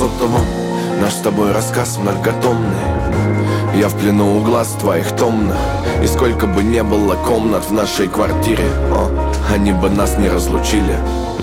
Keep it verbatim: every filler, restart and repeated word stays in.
сотовом наш с тобой рассказ многотомный. Я в плену у глаз твоих томных, и сколько бы не было комнат в нашей квартире, о, они бы нас не разлучили.